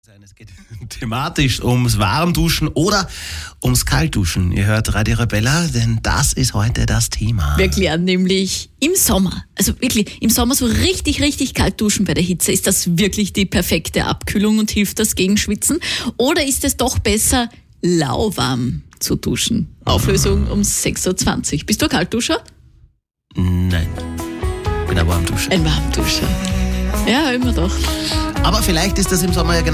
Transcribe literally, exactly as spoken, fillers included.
Es geht thematisch ums Warmduschen oder ums Kaltduschen. Ihr hört Radio Rebella, denn das ist heute das Thema. Wir klären nämlich im Sommer, also wirklich im Sommer so richtig, richtig kalt duschen bei der Hitze. Ist das wirklich die perfekte Abkühlung und hilft das gegen Schwitzen? Oder ist es doch besser, lauwarm zu duschen? Auflösung um sechs Uhr zwanzig. Bist du ein Kaltduscher? Nein, ich bin ein Warmduscher. Ein Warmduscher. Ja, immer doch. Aber vielleicht ist das im Sommer ja genau